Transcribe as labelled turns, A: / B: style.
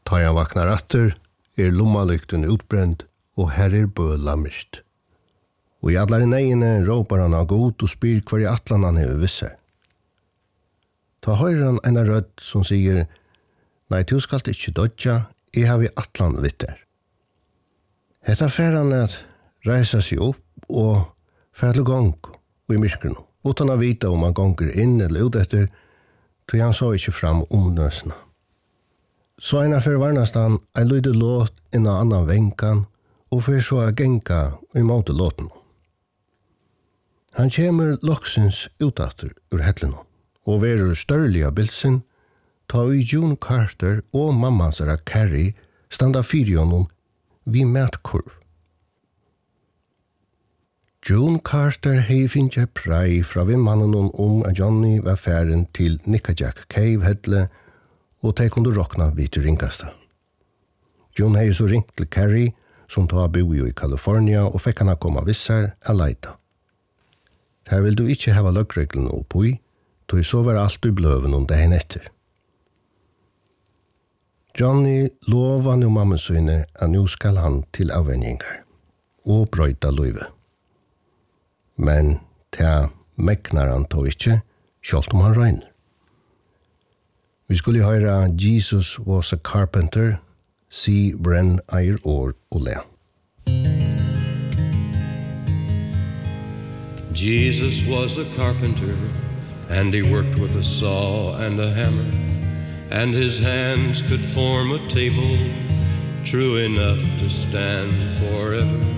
A: Ta han vaknar atter, lommalykten utbrent, og her bøla mist. Og i allar negene råpar han av god og spyr hver i atlan han hever visser. Ta høyrer han en rødd som sier, nei, du skal ikke dodja, jeg har vi atlan vitter. Hetta fer han at reisa seg opp og fer til gong og i myrkren, utan å vite om han gonger inn eller ut etter, tog han så ikke fram omnøsene. Så en affär varnast han en lyde låt en annan vänkan och för så att genka i måte låten. Han kommer loksins utater ur hellene och verur störliga bilsen ta i June Carter och mamman Sarah Carey standa fyra honom vid mätkurv. June Carter hei finja prei fra vid mannen att Johnny var färden till Nickajack Cave hedle og de kunne råkna vidt ringasta. June hei så ringt til Carrie, som tar bo i California, og fikk henne komme vissar a leita. Her vil du ikke hava løggreglene oppoi, tog så var alt i bløven om det henne etter. Johnny lova nu mammesøyne at nu skal han til avvenningar, og brøyta løyve. Men til meknar han tog ikke, sjalt om han regner. Vi skulle høre Jesus was a carpenter, si brenn eier år og le.
B: Jesus was a carpenter, and he worked with a saw and a hammer, and his hands could form a table true enough to stand forever.